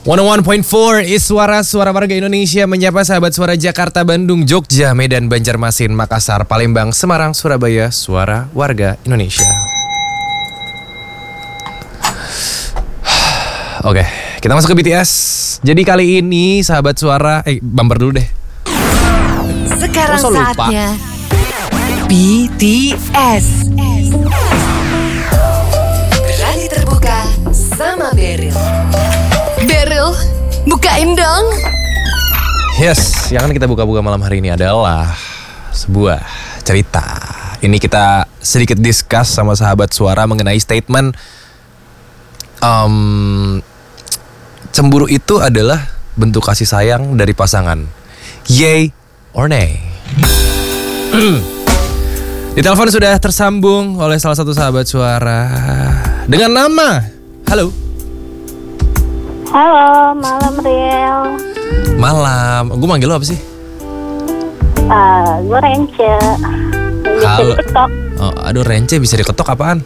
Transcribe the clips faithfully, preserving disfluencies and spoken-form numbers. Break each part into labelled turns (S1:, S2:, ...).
S1: seratus satu koma empat Iswara Suara Warga Indonesia menyapa sahabat suara Jakarta, Bandung, Jogja, Medan, Banjarmasin, Makassar, Palembang, Semarang, Surabaya. Suara Warga Indonesia. Oke, kita masuk ke B T S. Jadi kali ini sahabat suara, eh bumper dulu deh.
S2: Sekarang saatnya B T S. Berani terbuka sama Beryl. Beryl, bukain dong.
S1: Yes, yang akan kita buka-buka malam hari ini adalah sebuah cerita. Ini kita sedikit discuss sama sahabat suara mengenai statement um, cemburu itu adalah bentuk kasih sayang dari pasangan. Yay or nay? Di telepon sudah tersambung oleh salah satu sahabat suara dengan nama. Halo.
S3: Halo, malam Riel.
S1: Malam. Gue manggil lo apa sih?
S3: Uh, gue Rence. Bisa
S1: Halo.
S3: diketok.
S1: Oh, aduh, Rence bisa diketok apaan?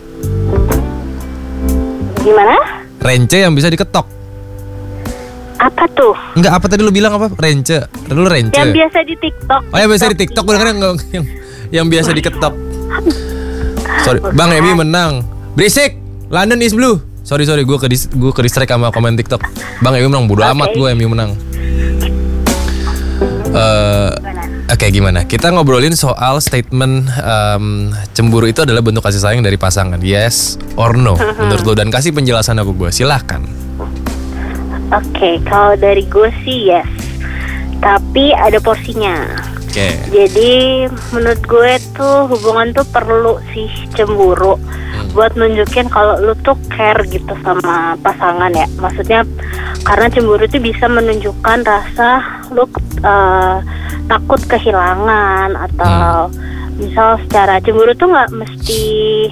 S3: Gimana?
S1: Rence yang bisa diketok.
S3: Apa tuh?
S1: Enggak, apa tadi lu bilang apa? Rence. Dulu Rence.
S3: Yang biasa di TikTok.
S1: Oh, yang biasa di TikTok. Gue dengerin yang, yang yang biasa diketok. Sorry, Bang Emi menang. Berisik. London is blue. Sorry sorry, gue ke gue ke distract sama komen TikTok. Bang Emi menang, bodo okay. amat gue Emi menang. Uh, Oke okay, gimana? Kita ngobrolin soal statement um, cemburu itu adalah bentuk kasih sayang dari pasangan. Yes or no? Menurut lo, dan kasih penjelasan aku gue. Silahkan.
S3: Oke, okay, kalau dari gue sih yes. Tapi ada porsinya.
S1: Oke. Okay.
S3: Jadi menurut gue tuh hubungan tuh perlu sih cemburu hmm. buat nunjukin kalau lu tuh care gitu sama pasangan ya. Maksudnya karena cemburu itu bisa menunjukkan rasa lu uh, takut kehilangan atau hmm. misal secara cemburu tuh nggak mesti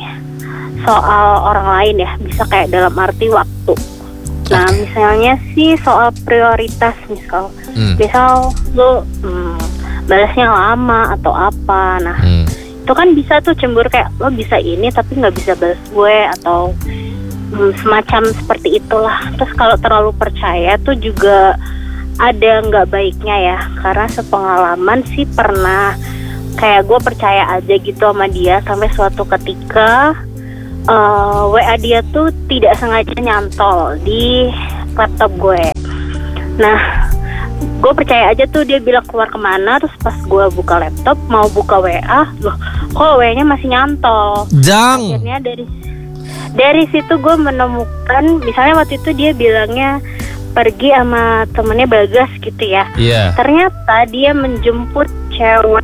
S3: soal orang lain ya, bisa kayak dalam arti waktu. Nah okay. misalnya sih soal prioritas misal, hmm. misal lu hmm, balasnya lama atau apa, nah hmm. itu kan bisa tuh cemburu kayak lo bisa ini tapi nggak bisa balas gue atau hmm, semacam seperti itulah. Terus kalau terlalu percaya tuh juga ada nggak baiknya ya, karena sepengalaman sih pernah kayak gue percaya aja gitu sama dia sampai suatu ketika uh, W A dia tuh tidak sengaja nyantol di laptop gue. Nah gue percaya aja tuh dia bilang keluar kemana, terus pas gue buka laptop mau buka W A, loh kok W A-nya masih nyantol.
S1: Jang.
S3: Akhirnya dari dari situ gue menemukan, misalnya waktu itu dia bilangnya pergi sama temennya Bagas gitu ya. Iya. Yeah. Ternyata dia menjemput cewek.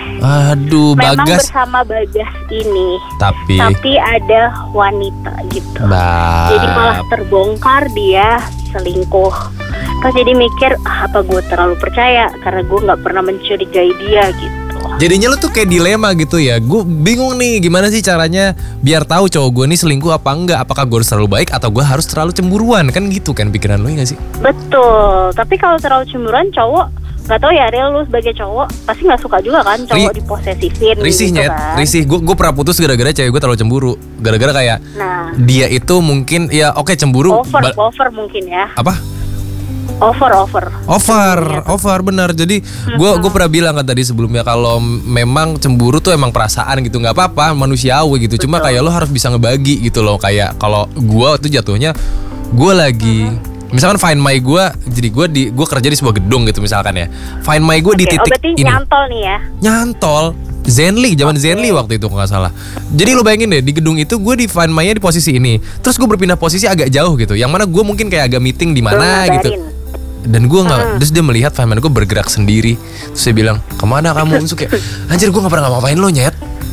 S1: Aduh,
S3: memang
S1: Bagas.
S3: Bersama Bagas ini.
S1: Tapi.
S3: Tapi ada wanita gitu.
S1: Bah.
S3: Jadi malah terbongkar dia selingkuh. Terus jadi mikir, ah, apa gue terlalu percaya karena gue nggak pernah mencurigai dia gitu.
S1: Jadinya lu tuh kayak dilema gitu ya. Gue bingung nih gimana sih caranya biar tahu cowok gue nih selingkuh apa enggak. Apakah gue harus terlalu baik atau gue harus terlalu cemburuan. Kan gitu kan pikiran lu ya gak sih?
S3: Betul. Tapi kalau terlalu cemburuan cowok, gak tau ya Riel, lu sebagai cowok pasti gak suka juga kan cowok Ri- diposesifin.
S1: Risihnya gitu kan. Risih. Gue gue pernah putus gara-gara cewek gue terlalu cemburu. Gara-gara kayak nah, dia itu mungkin ya oke okay, cemburu
S3: Over,
S1: ba- over
S3: mungkin ya.
S1: Apa?
S3: Over, over,
S1: over, over benar. Jadi gue gue pernah bilang kan tadi sebelumnya kalau memang cemburu tuh emang perasaan gitu, nggak apa-apa, manusiawi gitu. Betul. Cuma kayak lo harus bisa ngebagi gitu loh. Kayak kalau gue tuh jatuhnya gue lagi, misalkan Find My gue, jadi gue di gue kerja di sebuah gedung gitu misalkan ya. Find My gue okay, di titik
S3: oh, ini. Nyantol nih ya? Nyantol.
S1: Zenly, zaman okay. Zenly waktu itu nggak salah. Jadi lo bayangin deh di gedung itu gue di Find My-nya di posisi ini. Terus gue berpindah posisi agak jauh gitu. Yang mana gue mungkin kayak agak meeting di mana gitu. Dan gue nggak, hmm. terus dia melihat Find My gue bergerak sendiri. Terus dia bilang, kemana kamu? Terus kayak, anjir gue nggak pernah ngapain lo nyet.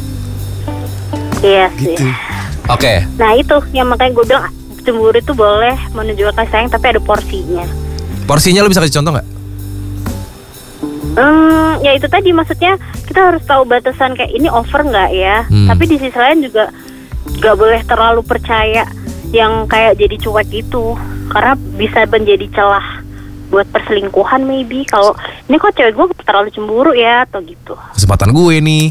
S3: Iya
S1: gitu.
S3: sih.
S1: Oke. Okay.
S3: Nah itu yang makanya gue bilang cemburu itu boleh menunjukkan kasih sayang tapi ada porsinya. Porsinya
S1: lo bisa kasih contoh nggak?
S3: Hmm, ya itu tadi maksudnya kita harus tahu batasan kayak ini over nggak ya. Hmm. Tapi di sisi lain juga nggak boleh terlalu percaya yang kayak jadi cuek gitu, karena bisa menjadi celah buat perselingkuhan maybe. Kalau ini kok cewek gue terlalu cemburu ya atau gitu.
S1: Kesempatan gue nih.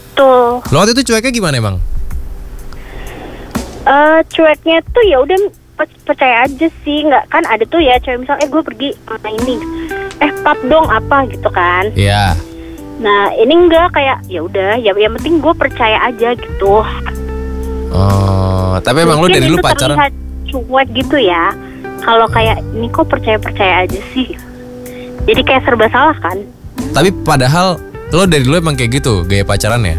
S3: Betul.
S1: Lo waktu itu cueknya gimana emang?
S3: Uh, cueknya tuh ya udah per- percaya aja sih, nggak kan ada tuh ya cewek misal eh gue pergi sama ini, eh pap dong apa gitu kan.
S1: Iya.
S3: Nah ini enggak, kayak ya udah ya yang penting gue percaya aja gitu.
S1: Oh, tapi emang lu
S3: Mungkin
S1: dari
S3: itu
S1: lu pacaran?
S3: terlihat cuek gitu ya. Kalau kayak ini kok percaya-percaya aja sih. Jadi kayak serba salah kan.
S1: Tapi padahal lo dari dulu emang kayak gitu gaya pacaran ya?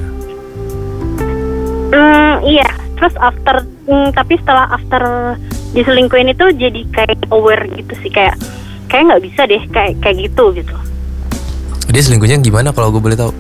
S3: Hmm, iya. Terus after, hmm, tapi setelah after diselingkuhin itu jadi kayak aware gitu sih, kayak kayak nggak bisa deh kayak kayak gitu gitu.
S1: Dia selingkuhnya gimana kalau gue boleh tahu?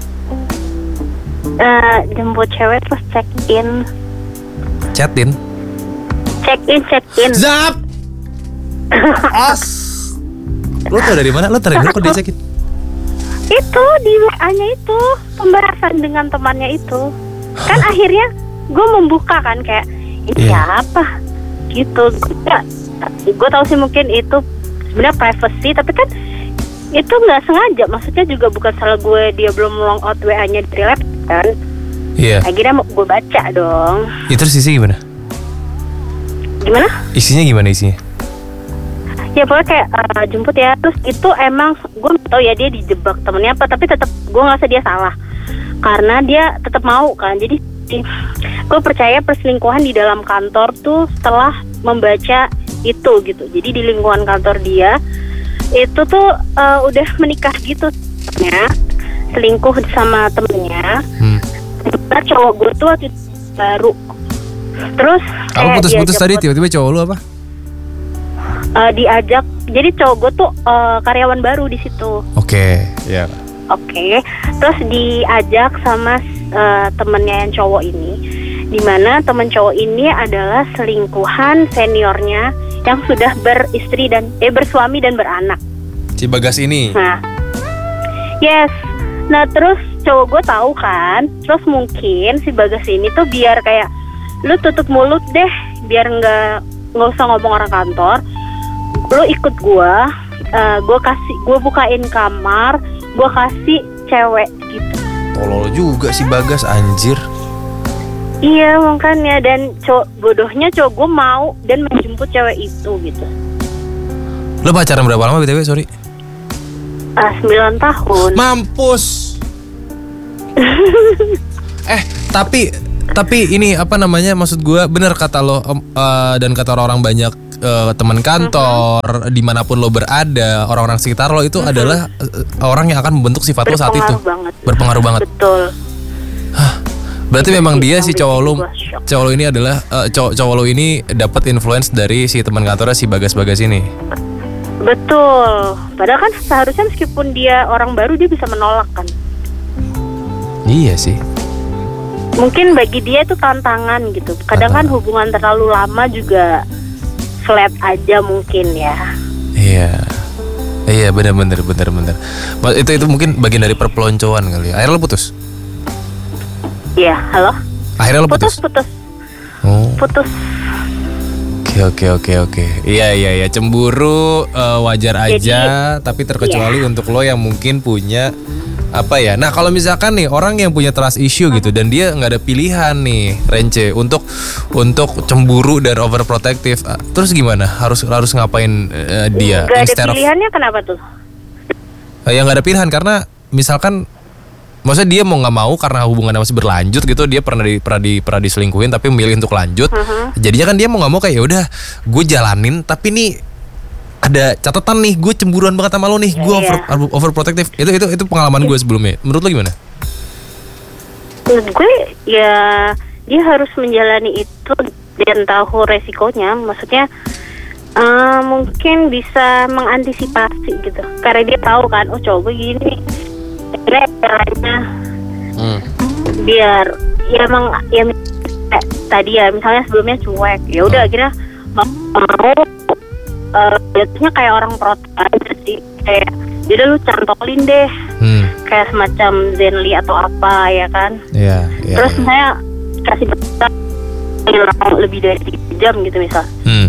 S3: Eh, jemput cewek terus check in,
S1: Chatin.
S3: check in, check in.
S1: Zap. As. Lo tau dari mana? Lo tau dari mana kok dia sakit?
S3: Itu di W A-nya itu pembahasan dengan temannya itu. Kan akhirnya gue membuka kan kayak ini
S1: Iya.
S3: siapa gitu. Gue tahu sih mungkin itu sebenarnya privacy, tapi kan itu nggak sengaja, maksudnya juga bukan salah gue, dia belum long out W A-nya dari laptop kan.
S1: Iya.
S3: Akhirnya mau gue baca dong.
S1: Ya, terus isi gimana?
S3: Gimana?
S1: Isinya gimana isinya?
S3: Ya pokoknya kayak uh, jemput ya. Terus itu emang gue nggak tahu ya dia dijebak temennya apa, tapi tetap gue ngerasa dia salah karena dia tetap mau kan. Jadi gue percaya perselingkuhan di dalam kantor tuh setelah membaca itu gitu. Jadi di lingkungan kantor dia itu tuh uh, udah menikah gitu ya, selingkuh sama temennya.
S1: Hmm.
S3: Nah, cowok gue tuh waktu itu baru. Terus
S1: Kamu
S3: kayak
S1: putus-putus
S3: diajak
S1: tadi
S3: buat-
S1: tiba-tiba cowok lu apa?
S3: uh, diajak. Jadi cowok gue tuh uh, karyawan baru di situ.
S1: Oke. Iya.
S3: Oke, terus diajak sama uh, temennya yang cowok ini, dimana temen cowok ini adalah selingkuhan seniornya yang sudah beristri dan eh bersuami dan beranak.
S1: Si Bagas ini.
S3: Nah, yes. Nah terus cowok gue tahu kan, terus mungkin si Bagas ini tuh biar kayak lu tutup mulut deh, biar nggak nggak usah ngomong orang kantor. Lu ikut gue, uh, gue kasih, gue bukain kamar, gue kasih cewek gitu.
S1: Tolol juga si Bagas, anjir.
S3: Iya makanya, dan cowok bodohnya cowok gue mau dan menjemput cewek itu gitu.
S1: Lo pacaran berapa lama B T W, sorry?
S3: Ah, sembilan tahun.
S1: Mampus. eh, tapi tapi ini apa namanya, maksud gue bener kata lo um, uh, dan kata orang-orang banyak, uh, teman kantor, uh-huh. dimanapun lo berada, orang-orang sekitar lo itu uh-huh. adalah uh, orang yang akan membentuk sifat lo saat itu.
S3: Banget.
S1: Berpengaruh banget.
S3: Betul.
S1: Hah, berarti
S3: Itu
S1: memang
S3: sih
S1: dia
S3: yang
S1: si cowok
S3: bikin
S1: lo,
S3: gua shock.
S1: cowok lo ini adalah uh, cowok cowok lo ini dapat influence dari si teman kantornya si Bagas-Bagas ini.
S3: Betul. Padahal kan seharusnya meskipun dia orang baru dia bisa menolak kan.
S1: Iya sih.
S3: Mungkin bagi dia itu tantangan gitu. Kadang kan hubungan terlalu lama juga flat aja mungkin ya.
S1: Iya. Iya benar-benar benar-benar. Itu itu mungkin bagian dari perpeloncoan kali ya. Akhirnya lo putus.
S3: Iya, halo.
S1: Akhirnya lo
S3: Putus,
S1: putus.
S3: putus,
S1: Oh.
S3: putus.
S1: Oke oke oke oke. Iya iya iya, cemburu uh, wajar aja,
S3: Jadi,
S1: tapi terkecuali
S3: iya.
S1: untuk lo yang mungkin punya apa ya. Nah, kalau misalkan nih orang yang punya trust issue gitu dan dia nggak ada pilihan nih, Rence, untuk untuk cemburu dan overprotective, uh, terus gimana? Harus harus ngapain uh, dia?
S3: Gak ada
S1: Instead of-
S3: pilihannya kenapa tuh?
S1: Uh, ya nggak ada pilihan karena misalkan maksudnya dia mau nggak mau karena hubungannya masih berlanjut gitu, dia pernah di, pernah di, pernah diselingkuhin tapi memilih untuk lanjut.
S3: Uh-huh.
S1: Jadinya kan dia mau nggak mau kayak ya udah gue jalanin, tapi nih ada catatan nih, gue cemburuan banget sama lo nih, gue over,
S3: Iya.
S1: overprotective. Itu itu itu pengalaman gue sebelumnya. Menurut lo gimana?
S3: Menurut gue ya dia harus menjalani itu dan tahu resikonya. Maksudnya uh, mungkin bisa mengantisipasi gitu, karena dia tahu kan, oh cowok gue gini, akhirnya caranya
S1: Hmm.
S3: biar ya emang ya eh, tadi ya misalnya sebelumnya cuek, ya udah
S1: Hmm.
S3: akhirnya mau mau uh, jatuhnya kayak orang protes aja sih, kayak jadi lu cantolin deh,
S1: Hmm.
S3: kayak semacam Zenly atau apa ya kan.
S1: Iya. Iya.
S3: Terus
S1: iya.
S3: saya kasih berita hilang lebih dari tiga jam gitu misal.
S1: Hmm.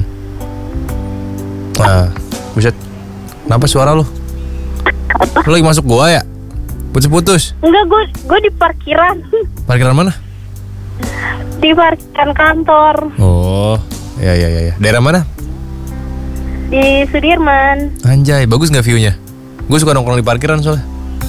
S1: Nah, buset. Kenapa suara lo? Lo lagi masuk gua ya? Putus-putus.
S3: Enggak, gue gue di parkiran.
S1: Parkiran mana?
S3: Di parkiran kantor.
S1: Oh. Ya ya ya ya. Daerah mana?
S3: Di Sudirman.
S1: Anjay, bagus nggak view-nya? Gue suka nongkrong di parkiran soalnya.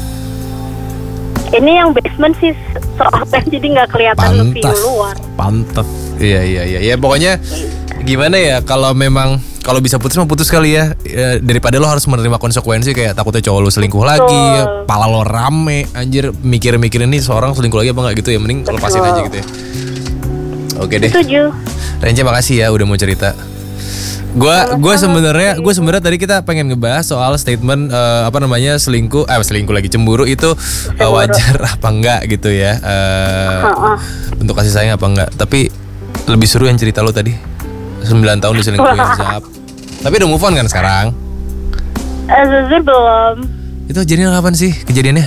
S3: Ini yang basement sih soalnya jadi nggak kelihatan view
S1: Pantas.
S3: luar.
S1: Pantes. Iya iya iya. Ya pokoknya gimana ya, kalau memang kalau bisa putus mah putus kali ya. Ya, daripada lo harus menerima konsekuensi kayak takutnya cowok lo selingkuh lagi, pala lo rame, anjir mikir-mikirin nih seorang selingkuh lagi apa enggak gitu ya, mending lepasin aja gitu ya. Oke deh.
S3: Setuju.
S1: Rence makasih ya udah mau cerita. Gua gue sebenarnya gue sebenarnya tadi kita pengen ngebahas soal statement eh, apa namanya selingkuh, eh selingkuh lagi cemburu itu eh, wajar apa enggak gitu ya. Eh,
S3: Heeh.
S1: bentuk kasih sayang apa enggak. Tapi lebih seru yang cerita lo tadi. sembilan tahun diselingkuhin Zap. Tapi udah move on kan sekarang?
S3: Eh, jujur belum.
S1: Itu kejadian kapan sih kejadiannya?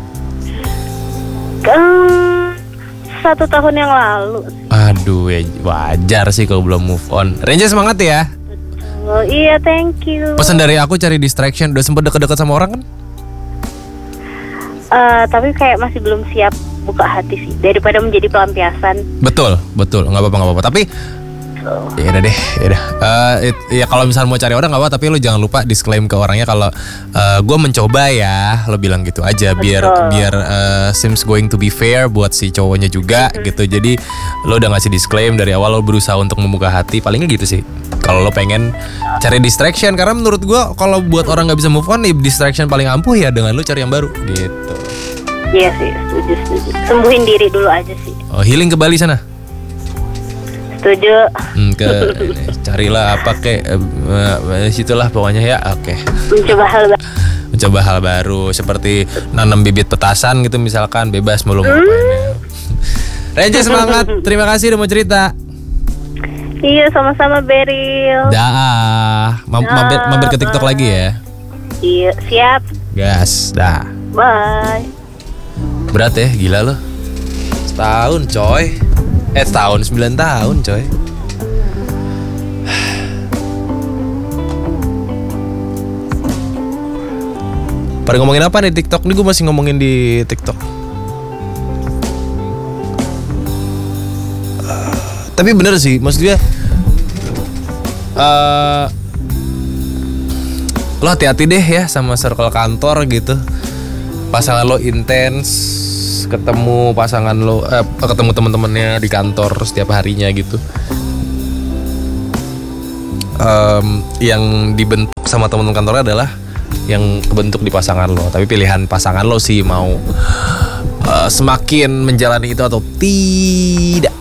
S3: Hmm, satu tahun yang lalu.
S1: Aduh ya wajar sih kalau belum move on. Rence semangat ya.
S3: Oh iya, thank you.
S1: Pesan dari aku cari distraction. Udah sempet deket-deket sama orang kan?
S3: Eh, tapi kayak masih belum siap buka hati sih. Daripada menjadi pelampiasan.
S1: Betul, betul. Nggak apa-apa, nggak apa-apa. Tapi ya udah deh, ya udah. Eh, it- ya kalau misalnya mau cari orang nggak apa, tapi lo jangan lupa disclaim ke orangnya kalau gue mencoba ya, lo bilang gitu aja biar
S3: Betul.
S1: biar eh, seems going to be fair buat si cowoknya juga gitu. Jadi lo udah ngasih disclaim dari awal, lo berusaha untuk membuka hati, palingnya gitu sih. Kalau lo pengen cari distraction, karena menurut gue kalau buat orang nggak bisa move on, nih distraction paling ampuh ya dengan lo cari yang baru gitu.
S3: Iya sih, setuju, setuju. Sembuhin diri dulu aja sih.
S1: Oh, healing ke Bali sana.
S3: Setuju.
S1: Hmm, ke ini, carilah apa kek eh, eh, situlah pokoknya ya. Oke.
S3: Mencoba hal baru.
S1: Mencoba hal baru seperti nanam bibit petasan gitu misalkan, bebas mau lo ngapain ya. Rence semangat, terima kasih udah mau cerita.
S3: Iya, sama-sama Beril.
S1: Dah, Mam- mampir, mampir ke TikTok lagi ya.
S3: Iya, siap.
S1: Gas, dah.
S3: Bye.
S1: Berat ya, gila lo. Setahun coy. Eh setahun, sembilan tahun coy. Pada ngomongin apa nih TikTok? Ini gue masih ngomongin di TikTok. Tapi bener sih, maksudnya eh lo hati-hati deh ya sama circle kantor gitu. Pasangan lo intens, ketemu pasangan lo, eh, ketemu teman-temannya di kantor setiap harinya gitu. Em, yang dibentuk sama teman-teman kantornya adalah yang kebentuk di pasangan lo. Tapi pilihan pasangan lo sih mau eh, semakin menjalani itu atau tidak.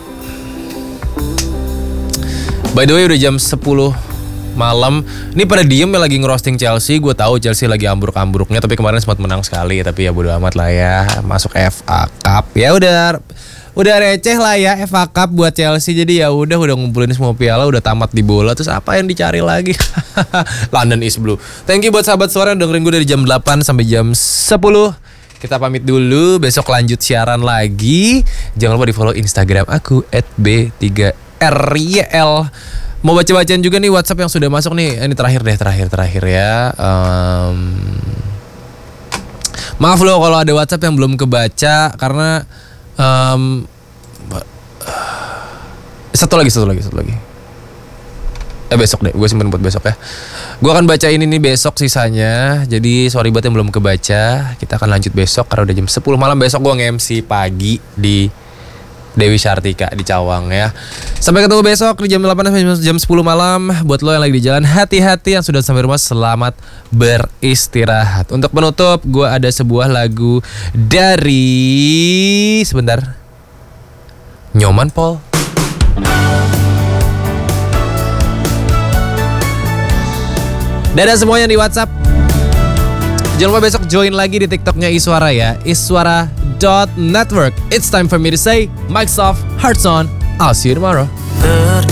S1: By the way udah jam sepuluh malam. Ini pada diem ya lagi ngerosting Chelsea. Gue tahu Chelsea lagi ambruk-ambruknya, tapi kemarin sempat menang sekali. Tapi ya bodo amat lah ya. Masuk F A Cup. Ya udah udah receh lah ya F A Cup buat Chelsea. Jadi ya udah udah ngumpulin semua piala, udah tamat di bola. Terus apa yang dicari lagi? London is blue. Thank you buat sahabat suara yang dengerin gue dari jam delapan sampai jam sepuluh. Kita pamit dulu. Besok lanjut siaran lagi. Jangan lupa di follow Instagram aku at b tiga R Y L. Mau baca-bacaan juga nih WhatsApp yang sudah masuk nih. Ini terakhir deh, terakhir terakhir ya. Um, maaf loh kalau ada WhatsApp yang belum kebaca karena um, satu lagi, satu lagi, satu lagi. Eh besok deh, gue simpen buat besok ya. Gue akan bacain ini besok sisanya. Jadi sorry buat yang belum kebaca. Kita akan lanjut besok karena udah jam sepuluh malam. Besok gue nge-M C pagi di Dewi Sartika di Cawang ya. Sampai ketemu besok di jam delapan sampai jam sepuluh malam. Buat lo yang lagi di jalan, hati-hati. Yang sudah sampai rumah, selamat beristirahat. Untuk penutup, gue ada sebuah lagu dari sebentar Nyoman Paul. Dadah semuanya di WhatsApp. Jangan lupa besok join lagi di TikToknya Iswara ya. Iswara dot network. It's time for me to say, mic's off, hearts on. I'll see you tomorrow.